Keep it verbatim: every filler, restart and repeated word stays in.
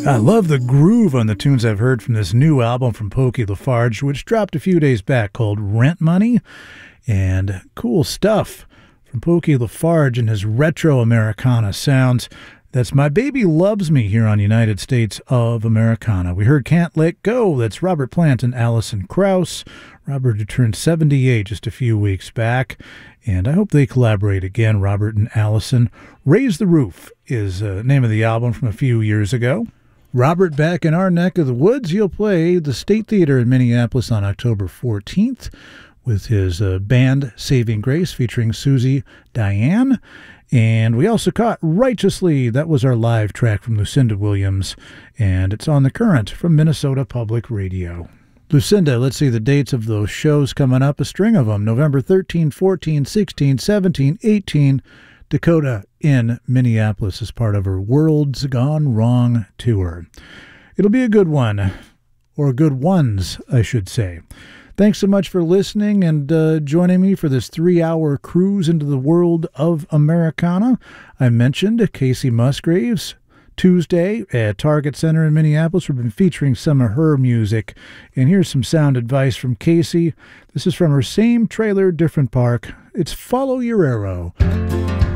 I love the groove on the tunes I've heard from this new album from Pokey LaFarge, which dropped a few days back, called Rent Money. And cool stuff from Pokey LaFarge and his retro Americana sounds. That's My Baby Loves Me here on United States of Americana. We heard Can't Let Go. That's Robert Plant and Alison Krauss. Robert who turned seventy-eight just a few weeks back, and I hope they collaborate again, Robert and Alison. Raise the Roof is the uh, name of the album from a few years ago. Robert back in our neck of the woods. He'll play the State Theater in Minneapolis on October fourteenth with his uh, band Saving Grace featuring Susie Diane. And we also caught Righteously. That was our live track from Lucinda Williams, and it's on The Current from Minnesota Public Radio. Lucinda, let's see the dates of those shows coming up, a string of them. November thirteenth, fourteenth, sixteenth, seventeenth, eighteenth, Dakota in Minneapolis as part of her World's Gone Wrong tour. It'll be a good one, or good ones, I should say. Thanks so much for listening and uh, joining me for this three-hour cruise into the world of Americana. I mentioned Kacey Musgraves Tuesday at Target Center in Minneapolis. We've been featuring some of her music. And here's some sound advice from Kacey. This is from her Same Trailer, Different Park. It's Follow Your Arrow.